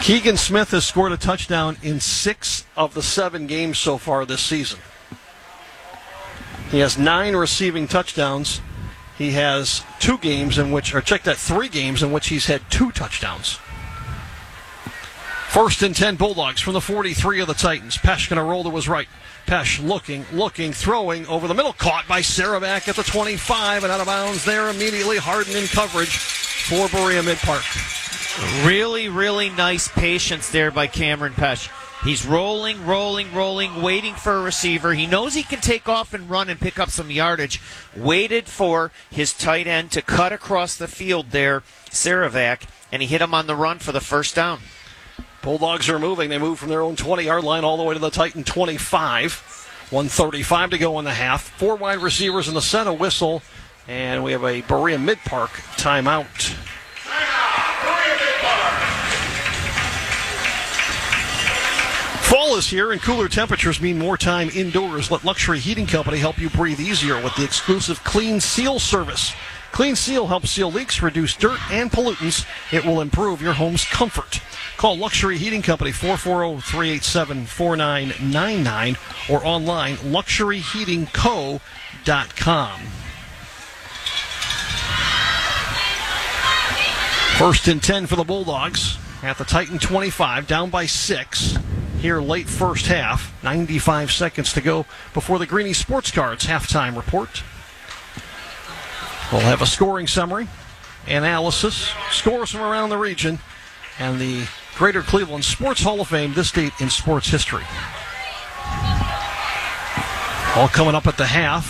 Keegan Smith has scored a touchdown in 6 of the 7 games so far this season. He has 9 receiving touchdowns. He has 3 games in which he's had 2 touchdowns. 1st and 10 Bulldogs from the 43 of the Titans. Pesh going to roll to his right. Pesh looking, throwing over the middle. Caught by Saravac at the 25 and out of bounds there immediately. Harden in coverage for Berea Mid-Park. Really, really nice patience there by Cameron Pesh. He's rolling, waiting for a receiver. He knows he can take off and run and pick up some yardage. Waited for his tight end to cut across the field there, Saravac, and he hit him on the run for the first down. Bulldogs are moving. They move from their own 20-yard line all the way to the Titan 25. 1:35 to go in the half. 4 wide receivers in the set, a whistle, and we have a Berea Mid-Park timeout. Fall is here, and cooler temperatures mean more time indoors. Let Luxury Heating Company help you breathe easier with the exclusive Clean Seal service. Clean Seal helps seal leaks, reduce dirt and pollutants. It will improve your home's comfort. Call Luxury Heating Company 440-387-4999 or online luxuryheatingco.com. 1st and 10 for the Bulldogs at the Titan 25, down by 6. Here late first half, 95 seconds to go before the Greenie Sports Cards halftime report. We'll have a scoring summary, analysis, scores from around the region, and the Greater Cleveland Sports Hall of Fame, this date in sports history. All coming up at the half.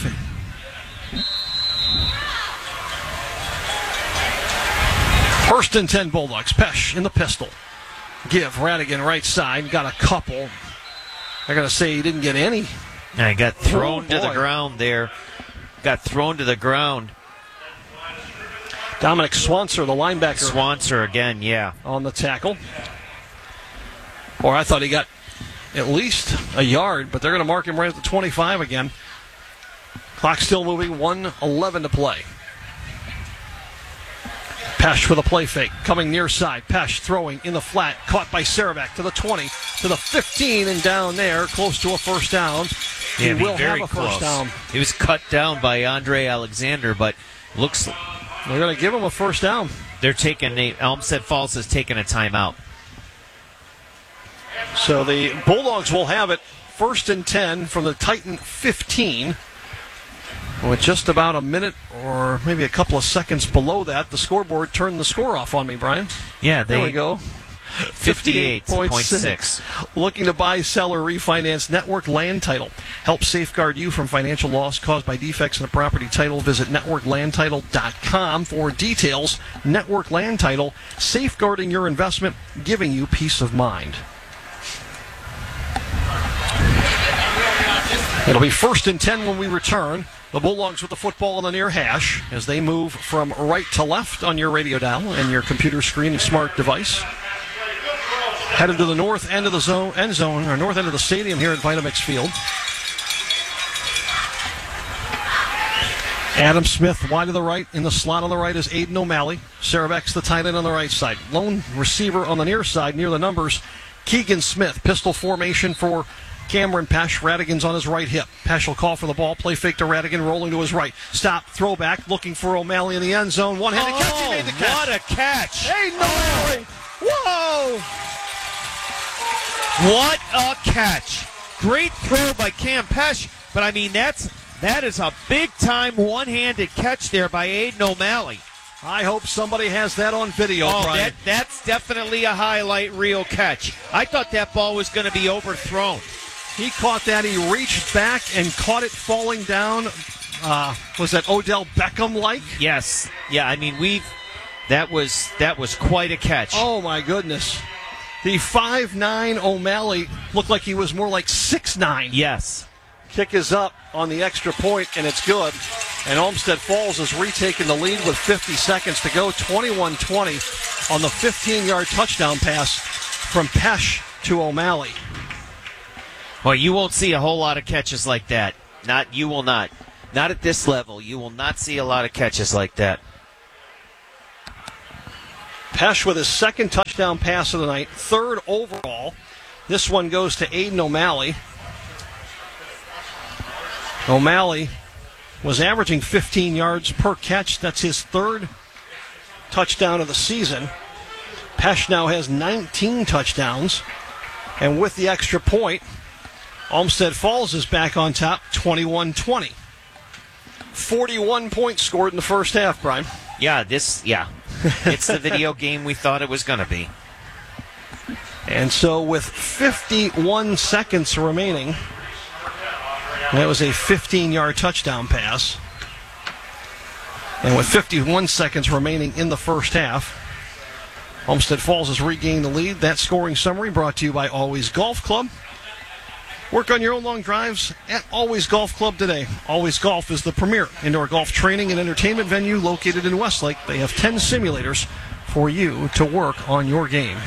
First and 10 Bulldogs. Pesh in the pistol. Give Radigan right side. Got a couple. I got to say he didn't get any. And he got thrown to the ground there. Got thrown to the ground. Dominic Swanser, the linebacker. Swanser again, yeah. On the tackle. Or I thought he got at least a yard, but they're going to mark him right at the 25 again. Clock still moving, 1:11 to play. Pesh with a play fake, coming near side. Pesh throwing in the flat, caught by Saravac to the 20, to the 15, and down there, close to a first down. Yeah, he will very have a first down. He was cut down by Andre Alexander, but looks like they're going to give him a first down. They're taking Elmstead Falls is taking a timeout. So the Bulldogs will have it 1st and 10 from the Titan 15. With just about a minute or maybe a couple of seconds below that, the scoreboard turned the score off on me, Brian. Yeah, there we go. 58.6. Looking to buy, sell, or refinance Network Land Title. Help safeguard you from financial loss caused by defects in a property title. Visit networklandtitle.com for details. Network Land Title, safeguarding your investment, giving you peace of mind. It'll be 1st and 10 when we return. The Bulldogs with the football on the near hash as they move from right to left on your radio dial and your computer screen and smart device. Headed to the north end of the end zone, or north end of the stadium here at Vitamix Field. Adam Smith wide to the right. In the slot on the right is Aiden O'Malley. Saravac's the tight end on the right side. Lone receiver on the near side near the numbers. Keegan Smith. Pistol formation for Cameron Pesh. Radigan's on his right hip. Pesh will call for the ball. Play fake to Radigan, rolling to his right. Stop, throwback, looking for O'Malley in the end zone. One-handed catch. He made the catch. What a catch. Hey, O'Malley. Whoa. What a catch. Great throw by Cam Pesh, but I mean, that is a big-time one-handed catch there by Aiden O'Malley. I hope somebody has that on video, Brian. That's definitely a highlight reel catch. I thought that ball was going to be overthrown. He caught that. He reached back and caught it falling down. Was that Odell Beckham-like? Yes. Yeah, I mean, that was quite a catch. Oh, my goodness. The 5'9" O'Malley looked like he was more like 6'9". Yes. Kick is up on the extra point, and it's good. And Olmsted Falls has retaken the lead with 50 seconds to go, 21-20 on the 15-yard touchdown pass from Pesh to O'Malley. Well, you won't see a whole lot of catches like that. You will not. Not at this level. You will not see a lot of catches like that. Pesh with his second touchdown pass of the night, third overall. This one goes to Aiden O'Malley. O'Malley was averaging 15 yards per catch. That's his third touchdown of the season. Pesh now has 19 touchdowns. And with the extra point, Olmsted Falls is back on top, 21-20. 41 points scored in the first half, Brian. It's the video game we thought it was going to be. And so with 51 seconds remaining, that was a 15-yard touchdown pass. And with 51 seconds remaining in the first half, Olmsted Falls has regained the lead. That scoring summary brought to you by Always Golf Club. Work on your own long drives at Always Golf Club today. Always Golf is the premier indoor golf training and entertainment venue located in Westlake. They have 10 simulators for you to work on your game.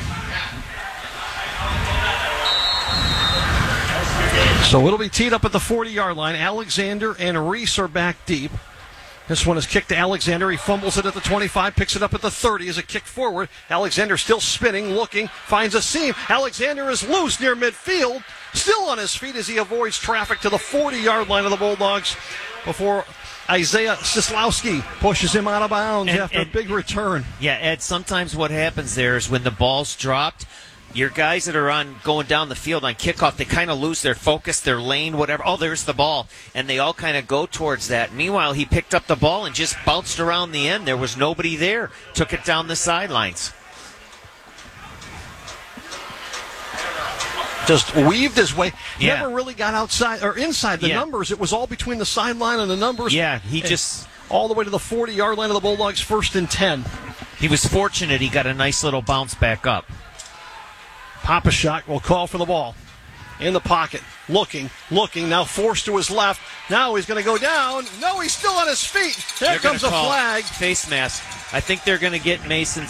So it'll be teed up at the 40-yard line. Alexander and Reese are back deep. This one is kicked to Alexander. He fumbles it at the 25, picks it up at the 30 as a kick forward. Alexander still spinning, looking, finds a seam. Alexander is loose near midfield, still on his feet as he avoids traffic to the 40-yard line of the Bulldogs before Isaiah Sislowski pushes him out of bounds after a big return. Yeah, Ed, sometimes what happens there is when the ball's dropped, your guys that are going down the field on kickoff, they kind of lose their focus, their lane, whatever. Oh, there's the ball. And they all kind of go towards that. Meanwhile, he picked up the ball and just bounced around the end. There was nobody there. Took it down the sidelines. Just weaved his way. Yeah. Never really got outside or inside the numbers. It was all between the sideline and the numbers. Yeah, he just... all the way to the 40-yard line of the Bulldogs, 1st and 10. He was fortunate he got a nice little bounce back up. Papashak will call for the ball. In the pocket. Looking. Now forced to his left. Now he's going to go down. No, he's still on his feet. There comes a flag. Face mask. I think they're going to get Mason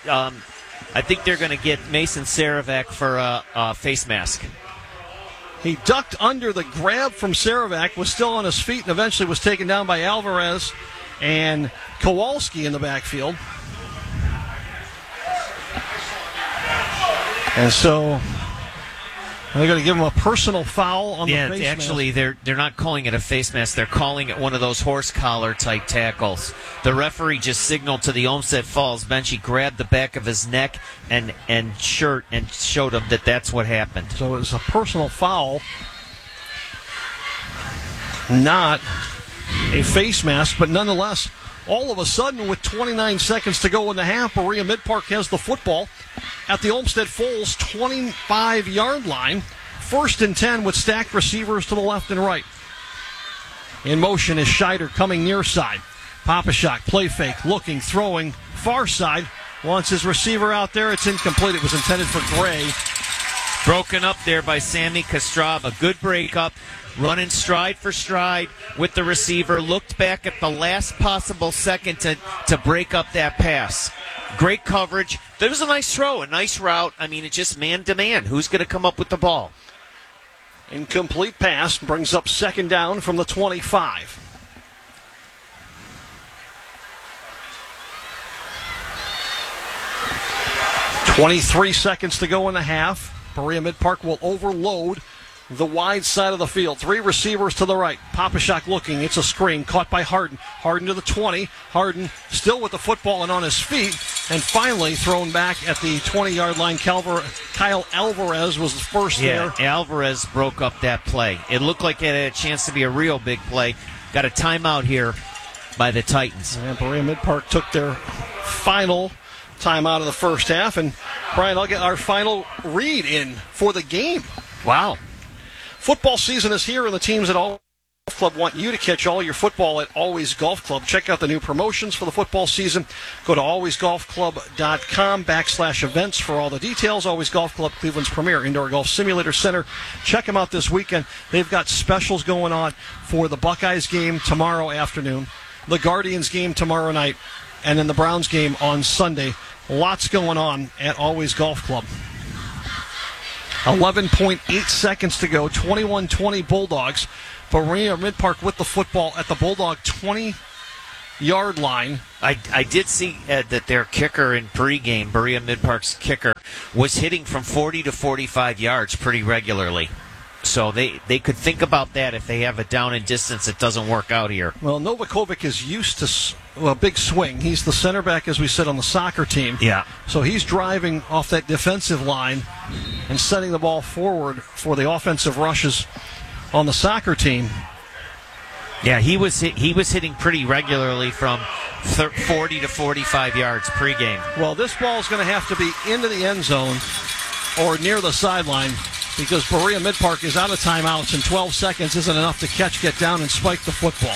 Saravac for a face mask. He ducked under the grab from Saravac, was still on his feet, and eventually was taken down by Alvarez and Kowalski in the backfield. And so they're going to give him a personal foul on the face actually, mask. they're not calling it a face mask. They're calling it one of those horse collar type tackles. The referee just signaled to the Olmsted Falls bench. He grabbed the back of his neck and shirt and showed him that that's what happened. So it was a personal foul, not a face mask, but nonetheless, all of a sudden, with 29 seconds to go in the half, Berea Mid-Park has the football at the Olmsted Falls 25-yard line. 1st and 10 with stacked receivers to the left and right. In motion is Scheider coming near side. Papashak, play fake, looking, throwing, far side. Wants his receiver out there. It's incomplete. It was intended for Gray. Broken up there by Sammy Kostrava. Good breakup. Running stride for stride with the receiver. Looked back at the last possible second to break up that pass. Great coverage. There was a nice throw, a nice route. I mean, it's just man-to-man. Who's going to come up with the ball? Incomplete pass brings up 2nd down from the 25. .23 seconds to go in the half. Berea Mid-Park will overload the wide side of the field. 3 receivers to the right. Papashak looking. It's a screen caught by Harden. Harden to the 20. Harden still with the football and on his feet. And finally thrown back at the 20-yard line. Kyle Alvarez was the first there. Alvarez broke up that play. It looked like it had a chance to be a real big play. Got a timeout here by the Titans. And Berea Mid-Park took their final timeout of the first half. And, Brian, I'll get our final read in for the game. Wow. Football season is here, and the teams at Always Golf Club want you to catch all your football at Always Golf Club. Check out the new promotions for the football season. Go to alwaysgolfclub.com/events for all the details. Always Golf Club, Cleveland's premier indoor golf simulator center. Check them out this weekend. They've got specials going on for the Buckeyes game tomorrow afternoon, the Guardians game tomorrow night, and then the Browns game on Sunday. Lots going on at Always Golf Club. 11.8 seconds to go, 21-20 Bulldogs. Berea Mid-Park with the football at the Bulldog 20. 20-yard line. I did see that their kicker in pregame, Berea Mid-Park's kicker, was hitting from 40 to 45 yards pretty regularly. So they could think about that if they have a down and distance that doesn't work out here. Well, Novakovic is used to a big swing. He's the center back, as we said, on the soccer team. Yeah. So he's driving off that defensive line and setting the ball forward for the offensive rushes on the soccer team. Yeah, he was hitting pretty regularly from 40 to 45 yards pregame. Well, this ball is going to have to be into the end zone or near the sideline because Berea Mid-Park is out of timeouts and 12 seconds isn't enough to get down, and spike the football.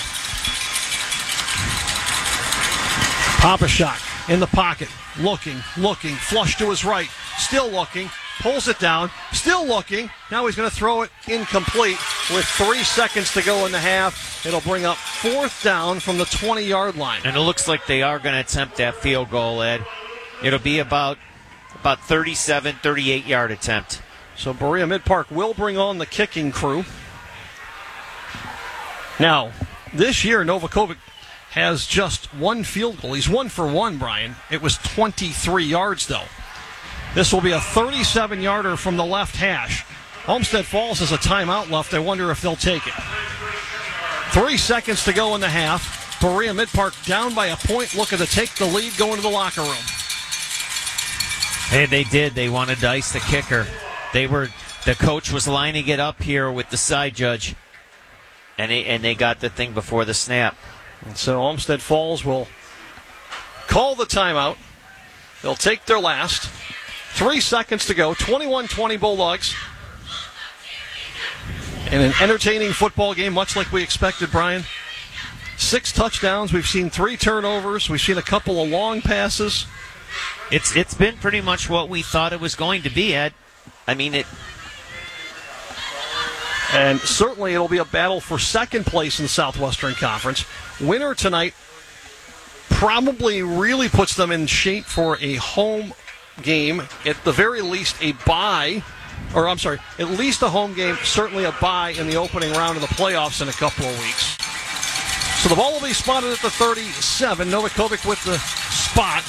Papashak in the pocket, looking, flush to his right, still looking, pulls it down, still looking. Now he's going to throw it incomplete with 3 seconds to go in the half. It'll bring up 4th down from the 20-yard line. And it looks like they are going to attempt that field goal, Ed. It'll be about 37, 38-yard attempt. So Berea Mid-Park will bring on the kicking crew. Now, this year, Novakovic has just one field goal. He's 1 for 1, Brian. It was 23 yards, though. This will be a 37-yarder from the left hash. Olmsted Falls has a timeout left. I wonder if they'll take it. 3 seconds to go in the half. Berea Mid-Park down by a point, looking to take the lead, go into the locker room. Hey, they did. They wanted to ice the kicker. The coach was lining it up here with the side judge, and they got the thing before the snap. And so Olmsted Falls will call the timeout. They'll take their last. 3 seconds to go. 21-20 Bulldogs. In an entertaining football game, much like we expected, Brian. 6 touchdowns. We've seen 3 turnovers. We've seen a couple of long passes. It's been pretty much what we thought it was going to be, Ed. I mean, And certainly it'll be a battle for second place in the Southwestern Conference. Winner tonight probably really puts them in shape for a home game, at the very least a bye, at least a home game, certainly a bye in the opening round of the playoffs in a couple of weeks. So the ball will be spotted at the 37. Novakovic with the spot.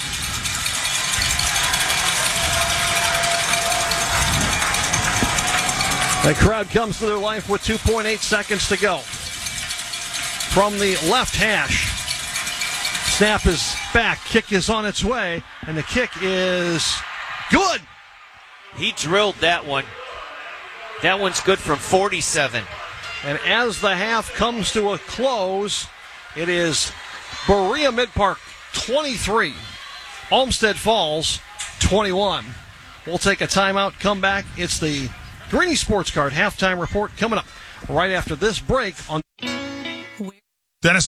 The crowd comes to their life with 2.8 seconds to go. From the left hash, snap is back, kick is on its way, and the kick is good. He drilled that one. That one's good from 47. And as the half comes to a close, it is Berea Mid-Park 23, Olmsted Falls 21. We'll take a timeout, come back. It's the Greeny Sports Card halftime report coming up right after this break on Dennis.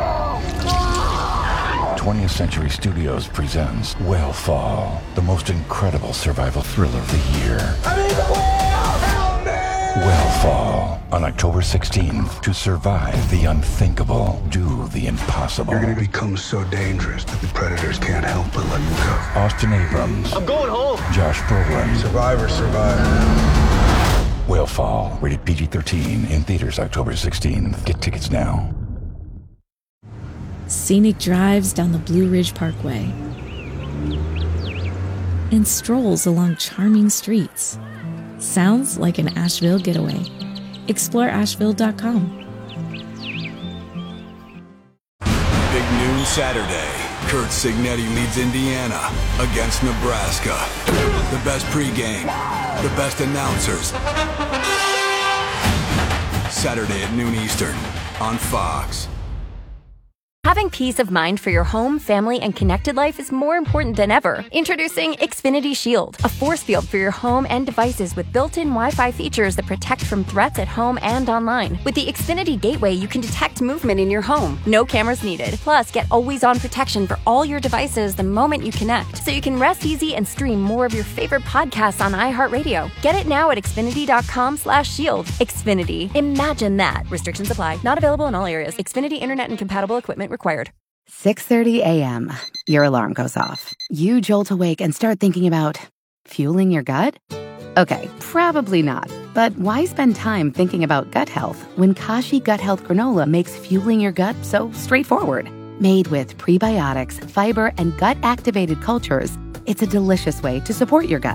20th Century Studios presents Whale the most incredible survival thriller of the year. Whale on October 16th. To survive the unthinkable, do the impossible. You're going to become so dangerous that the predators can't help but let you go. Austin Abrams. I'm going home. Josh Brolin. Survivors survive. Whale rated PG-13, in theaters October 16th. Get tickets now. Scenic drives down the Blue Ridge Parkway and strolls along charming streets. Sounds like an Asheville getaway. Explore Asheville.com. Big noon Saturday. Kurt Signetti leads Indiana against Nebraska. The best pregame, the best announcers. Saturday at noon Eastern on Fox. Having peace of mind for your home, family, and connected life is more important than ever. Introducing Xfinity Shield, a force field for your home and devices with built-in Wi-Fi features that protect from threats at home and online. With the Xfinity Gateway, you can detect movement in your home. No cameras needed. Plus, get always-on protection for all your devices the moment you connect, so you can rest easy and stream more of your favorite podcasts on iHeartRadio. Get it now at Xfinity.com/shield. Xfinity. Imagine that. Restrictions apply. Not available in all areas. Xfinity Internet and compatible equipment required. 6:30 a.m. Your alarm goes off. You jolt awake and start thinking about fueling your gut? Okay, probably not. But why spend time thinking about gut health when Kashi Gut Health Granola makes fueling your gut so straightforward? Made with prebiotics, fiber, and gut-activated cultures, it's a delicious way to support your gut.